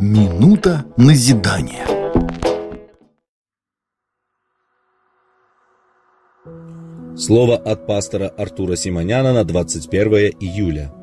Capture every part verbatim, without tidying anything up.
Минута назидания. Слово от пастора Артура Симоняна на двадцать первое июля.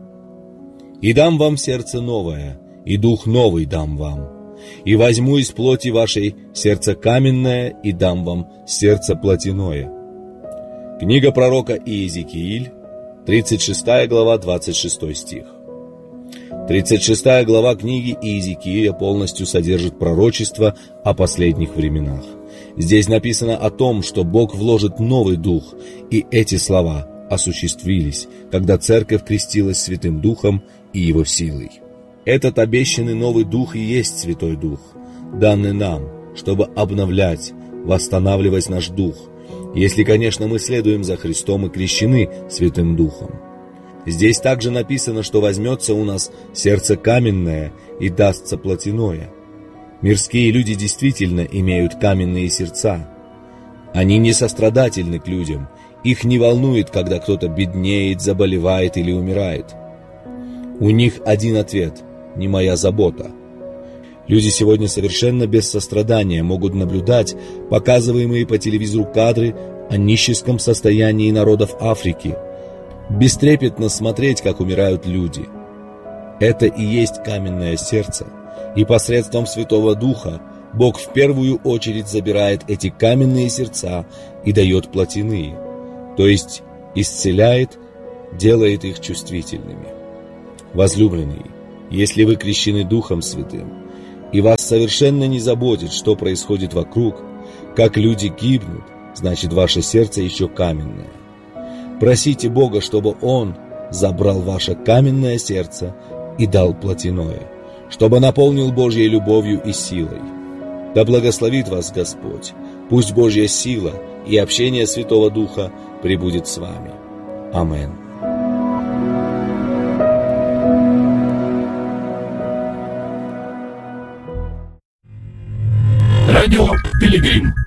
«И дам вам сердце новое, и дух новый дам вам. И возьму из плоти вашей сердце каменное, и дам вам сердце плотяное». Книга пророка Иезекииль, тридцать шестая глава, двадцать шестой стих. тридцать шестая глава книги Иезекииля полностью содержит пророчество о последних временах. Здесь написано о том, что Бог вложит новый дух, и эти слова осуществились, когда церковь крестилась Святым Духом и Его силой. Этот обещанный новый дух и есть Святой Дух, данный нам, чтобы обновлять, восстанавливать наш дух, если, конечно, мы следуем за Христом и крещены Святым Духом. Здесь также написано, что возьмется у нас сердце каменное и дастся плотяное. Мирские люди действительно имеют каменные сердца. Они не сострадательны к людям, их не волнует, когда кто-то беднеет, заболевает или умирает. У них один ответ – не моя забота. Люди сегодня совершенно без сострадания могут наблюдать показываемые по телевизору кадры о нищенском состоянии народов Африки, бестрепетно смотреть, как умирают люди. Это и есть каменное сердце, и посредством Святого Духа Бог в первую очередь забирает эти каменные сердца и дает плотяные, то есть исцеляет, делает их чувствительными. Возлюбленные, если вы крещены Духом Святым, и вас совершенно не заботит, что происходит вокруг, как люди гибнут, значит, ваше сердце еще каменное. Просите Бога, чтобы Он забрал ваше каменное сердце и дал плотяное, чтобы наполнил Божьей любовью и силой. Да благословит вас Господь, пусть Божья сила и общение Святого Духа пребудет с вами. Аминь. Радио Пилигрим.